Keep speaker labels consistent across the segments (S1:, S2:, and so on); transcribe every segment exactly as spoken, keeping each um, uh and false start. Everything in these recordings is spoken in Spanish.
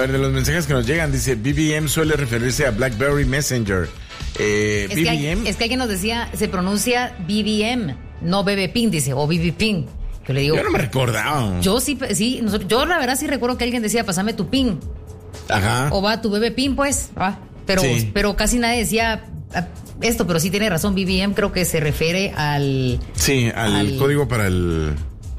S1: ver, de los mensajes que nos llegan, dice, B B M suele referirse a BlackBerry Messenger. Eh,
S2: es,
S1: B B M.
S2: Que hay, es que alguien nos decía, se pronuncia B B M, no B B Pin, dice, o B B Pin. Yo le digo,
S1: yo no me recordaba.
S2: Yo sí, sí, nosotros, yo la verdad sí recuerdo que alguien decía, pásame tu pin.
S1: Ajá.
S2: O va tu B B Pin, pues. Ah, pero, sí. pero casi nadie decía esto, pero sí tiene razón, B B M creo que se refiere al...
S1: Sí, al, al código para el...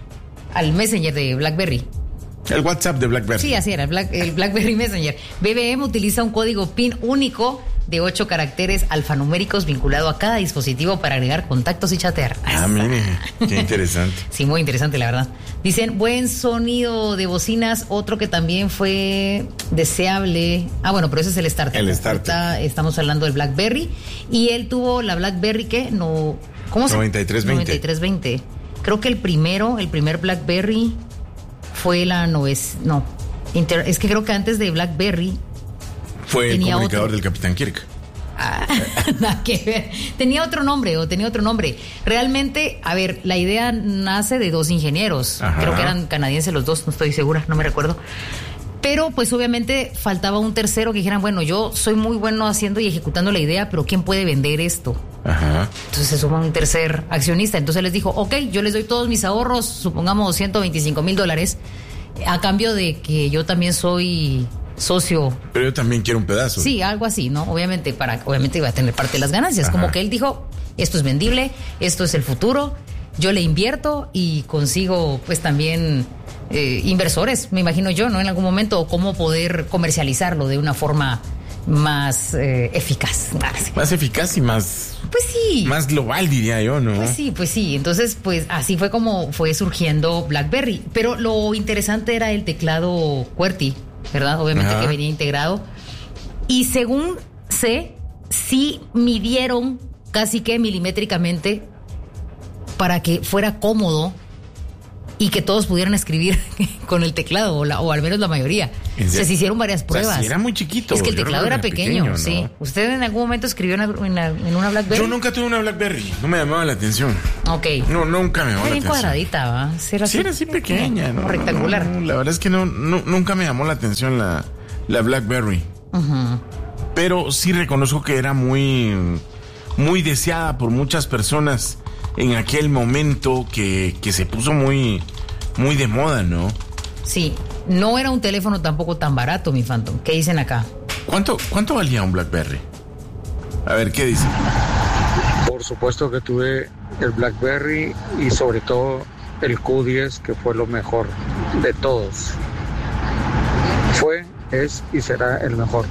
S2: Al Messenger de BlackBerry.
S1: El WhatsApp de BlackBerry.
S2: Sí, así era, el, Black, el BlackBerry Messenger. B B M utiliza un código PIN único de ocho caracteres alfanuméricos vinculado a cada dispositivo para agregar contactos y chatear.
S1: Ah, mire, qué interesante.
S2: Sí, muy interesante, la verdad. Dicen, buen sonido de bocinas, otro que también fue deseable. Ah, bueno, pero ese es el Starter.
S1: El Starter.
S2: Estamos hablando del BlackBerry. Y él tuvo la BlackBerry, ¿qué? No, ¿cómo se llama?
S1: noventa y tres veinte.
S2: noventa y tres veinte. Creo que el primero, el primer BlackBerry fue la noves, no, Inter, es que creo que antes de BlackBerry
S1: fue el comunicador otro. Del Capitán Kirk.
S2: Ah, nada que ver. Tenía otro nombre o tenía otro nombre. Realmente, a ver, la idea nace de dos ingenieros. Ajá. Creo que eran canadienses los dos, no estoy segura, no me recuerdo. Pero pues obviamente faltaba un tercero que dijeran, bueno, yo soy muy bueno haciendo y ejecutando la idea, pero ¿quién puede vender esto?
S1: Ajá.
S2: Entonces se suma un tercer accionista. Entonces les dijo, ok, yo les doy todos mis ahorros, supongamos ciento veinticinco mil dólares, a cambio de que yo también soy socio.
S1: Pero yo también quiero un pedazo.
S2: Sí, algo así, ¿no? Obviamente, para, obviamente iba a tener parte de las ganancias. Ajá. Como que él dijo, esto es vendible, esto es el futuro, yo le invierto y consigo pues también... Eh, inversores, me imagino yo, ¿no? En algún momento, o cómo poder comercializarlo de una forma más eh, eficaz.
S1: Más eficaz y más...
S2: Pues sí.
S1: Más global, diría yo, ¿no?
S2: Pues sí, pues sí. Entonces, pues así fue como fue surgiendo BlackBerry. Pero lo interesante era el teclado QWERTY, ¿verdad? Obviamente. Ajá. Que venía integrado. Y según sé, sí midieron casi que milimétricamente para que fuera cómodo y que todos pudieran escribir con el teclado, o, la, o al menos la mayoría. O sea, se hicieron varias pruebas. O sea,
S1: sí, era muy chiquito.
S2: Es que el teclado era pequeño, pequeño ¿no? Sí. ¿Usted en algún momento escribió en una, en una BlackBerry?
S1: Yo nunca tuve una BlackBerry, no me llamaba la atención.
S2: Ok.
S1: No, nunca me llamó
S2: era
S1: la atención.
S2: Era bien cuadradita, ¿va?
S1: Sí, era así, sí, era así pequeña, ¿no?
S2: Rectangular.
S1: No, la verdad es que no, no, nunca me llamó la atención la, la BlackBerry.
S2: Uh-huh.
S1: Pero sí reconozco que era muy, muy deseada por muchas personas en aquel momento que, que se puso muy... muy de moda, ¿no?
S2: Sí, no era un teléfono tampoco tan barato, mi Phantom. ¿Qué dicen acá?
S1: ¿Cuánto, cuánto valía un BlackBerry? A ver, ¿qué dicen?
S3: Por supuesto que tuve el BlackBerry y sobre todo el Q diez, que fue lo mejor de todos. Fue, es y será el mejor.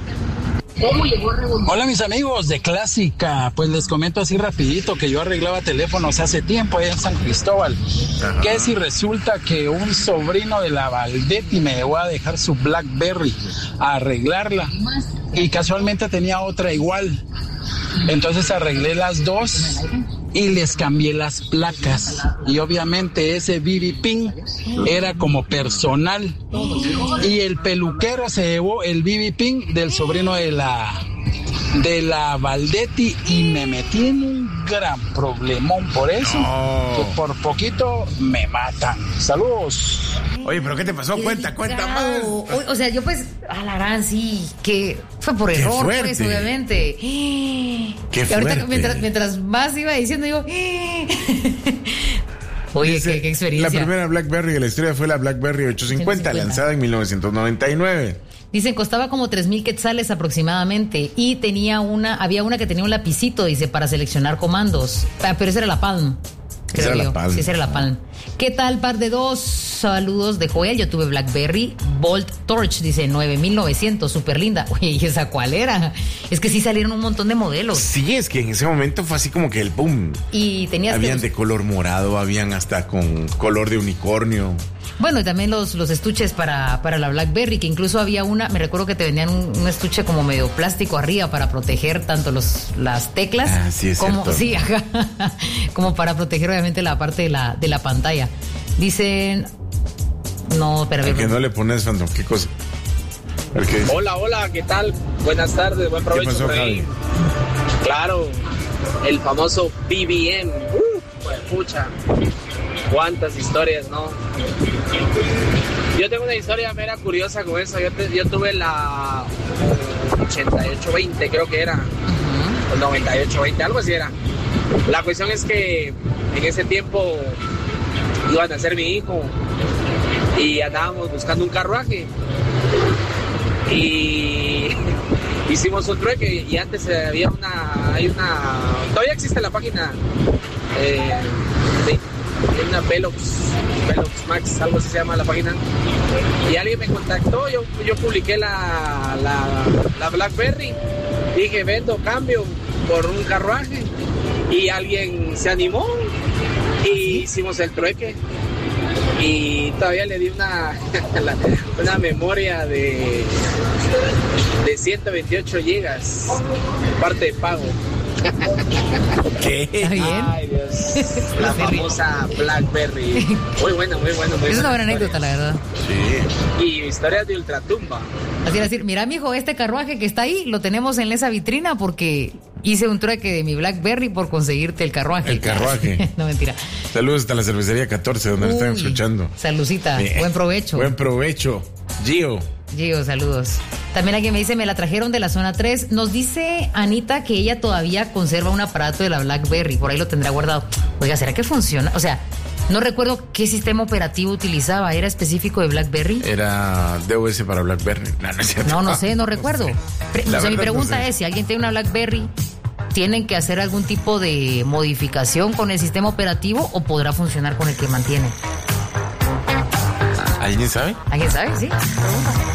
S4: Hola mis amigos de Clásica, pues les comento así rapidito que yo arreglaba teléfonos hace tiempo allá en San Cristóbal. Ajá. Que si resulta que un sobrino de la Valdetti me dejó a dejar su BlackBerry a arreglarla y casualmente tenía otra igual. Entonces arreglé las dos y les cambié las placas y obviamente ese B B Pin era como personal y el peluquero se llevó el B B Pin del sobrino de la de la Valdetti y me metí en un gran problemón por eso, no. Que por poquito me matan. Saludos.
S1: Oye, ¿pero qué te pasó? Qué cuenta, cuenta más.
S2: O, o sea, yo pues, a la gran sí, que fue por
S1: qué
S2: error,
S1: fuerte.
S2: Pues, obviamente.
S1: Qué
S2: y ahorita,
S1: fuerte.
S2: Mientras, mientras más iba diciendo, digo... Oye,
S1: Dice,
S2: qué, qué experiencia.
S1: La primera BlackBerry de la historia fue la BlackBerry ochocientos cincuenta, ochocientos cincuenta. Lanzada en mil novecientos noventa y nueve.
S2: Dicen, costaba como tres mil quetzales aproximadamente y tenía una, había una que tenía un lapicito, dice, para seleccionar comandos. Ah, pero esa era la Palm.
S1: Esa era la Palm.
S2: Sí, esa era la Palm. ¿Qué tal, par de dos? Saludos de Joel. Yo tuve BlackBerry Bolt Torch, dice, nueve mil novecientos, súper linda. Oye, ¿y esa cuál era? Es que sí salieron un montón de modelos.
S1: Sí, es que en ese momento fue así como que el boom.
S2: Y tenías
S1: Habían
S2: que...
S1: de color morado, habían hasta con color de unicornio.
S2: Bueno, y también los, los estuches para, para la BlackBerry, que incluso había una, me recuerdo que te vendían un, un estuche como medio plástico arriba para proteger tanto los, las teclas
S1: ah, sí, es
S2: como,
S1: cierto.
S2: sí, ajá, como para proteger obviamente la parte de la, de la pantalla. Dicen, no, pero...
S1: ¿A que no le pones, Phantom? ¿Qué cosa? ¿Qué
S5: hola, hola, ¿qué tal? Buenas tardes, buen provecho.
S1: ¿Qué pasó,
S5: por ahí.
S1: Javi?
S5: Claro, el famoso B B M. Uh, pues pucha. Cuántas historias, ¿no? Yo tengo una historia mera curiosa con eso. Yo, te, yo tuve la ochenta y ocho veinte, creo que era. Uh-huh. noventa y ocho veinte, algo así era. La cuestión es que en ese tiempo iba a nacer mi hijo y andábamos buscando un carruaje. Y hicimos un trueque y antes había una, hay una, todavía existe la página eh, de, de una Velox, Velox Max, algo así se llama la página. Y alguien me contactó, yo, yo publiqué la, la, la BlackBerry, dije vendo, cambio por un carruaje y alguien se animó y hicimos el trueque. Y todavía le di una, una memoria de, de ciento veintiocho gigas, parte de pago.
S1: ¿Qué?
S2: ¿Está bien?
S5: Ay, Dios. La famosa BlackBerry. Muy buena, muy buena. Muy
S2: es una buena
S5: historia.
S2: anécdota, la verdad.
S1: Sí.
S5: Y historias de ultratumba.
S2: Así es decir, mira, mijo, este carruaje que está ahí lo tenemos en esa vitrina porque hice un trueque de mi BlackBerry por conseguirte el carruaje.
S1: El carruaje.
S2: No, mentira.
S1: Saludos hasta la cervecería catorce, donde nos están escuchando.
S2: Saludcita,
S1: Bien.
S2: Buen provecho.
S1: Buen provecho. Gio.
S2: Gio, saludos. También alguien me dice, me la trajeron de la zona tres. Nos dice Anita que ella todavía conserva un aparato de la BlackBerry, por ahí lo tendrá guardado. Oiga, ¿será que funciona? O sea, no recuerdo qué sistema operativo utilizaba. ¿Era específico de BlackBerry?
S1: Era D O S para BlackBerry. No, no es cierto.
S2: No, no sé, no recuerdo.
S1: sé.
S2: Pre- o sea, mi pregunta no sé. es, si alguien tiene una BlackBerry, ¿tienen que hacer algún tipo de modificación con el sistema operativo o podrá funcionar con el que mantiene?
S1: ¿Alguien sabe?
S2: ¿Alguien sabe? Sí. Pregunta.